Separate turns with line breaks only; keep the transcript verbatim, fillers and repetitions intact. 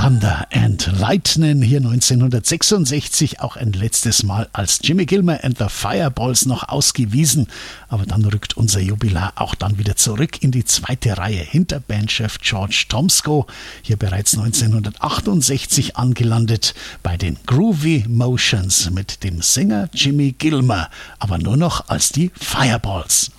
Thunder and Lightning hier neunzehnhundertsechsundsechzig auch ein letztes Mal als Jimmy Gilmer and the Fireballs noch ausgewiesen. Aber dann rückt unser Jubilar auch dann wieder zurück in die zweite Reihe hinter Bandchef George Tomsko. Hier bereits neunzehnhundertachtundsechzig angelandet bei den Groovy Motions mit dem Sänger Jimmy Gilmer, aber nur noch als die Fireballs.